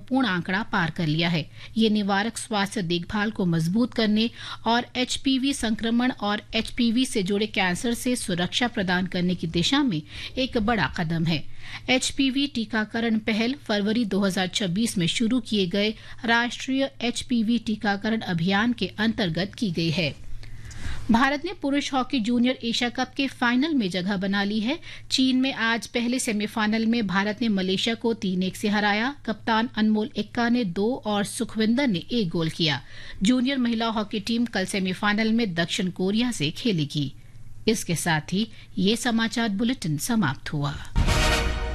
महत्वपूर्ण आंकड़ा पार कर लिया है। ये निवारक स्वास्थ्य देखभाल को मजबूत करने और एचपीवी संक्रमण और एचपीवी से जुड़े कैंसर से सुरक्षा प्रदान करने की दिशा में एक बड़ा कदम है। एचपीवी टीकाकरण पहल फरवरी 2026 में शुरू किए गए राष्ट्रीय एचपीवी टीकाकरण अभियान के अंतर्गत की गई है। भारत ने पुरुष हॉकी जूनियर एशिया कप के फाइनल में जगह बना ली है। चीन में आज पहले सेमीफाइनल में भारत ने मलेशिया को 3-1 से हराया। कप्तान अनमोल एक्का ने 2 और सुखविंदर ने 1 गोल किया। जूनियर महिला हॉकी टीम कल सेमीफाइनल में दक्षिण कोरिया से खेलेगी। इसके साथ ही ये समाचार बुलेटिन समाप्त हुआ।